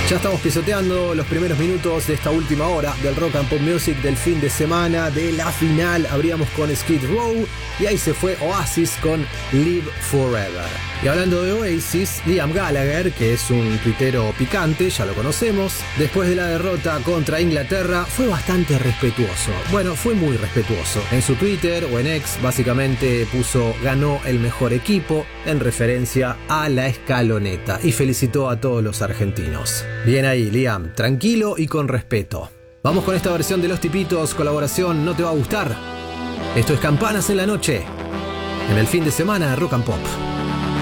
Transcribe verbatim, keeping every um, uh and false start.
Ya estamos pisoteando los primeros minutos de esta última hora del Rock and Pop Music del fin de semana de la final. Abríamos con Skid Row y ahí se fue Oasis con Live Forever. Y hablando de Oasis, Liam Gallagher, que es un tuitero picante, ya lo conocemos, después de la derrota contra Inglaterra fue bastante respetuoso. Bueno, fue muy respetuoso. En su Twitter o en X básicamente puso ganó el mejor equipo en referencia a la escaloneta y felicitó a todos los argentinos. Bien ahí, Liam, tranquilo y con respeto. Vamos con esta versión de Los Tipitos, colaboración No Te Va a Gustar. Esto es Campanas en la Noche, en el fin de semana de Rock and Pop.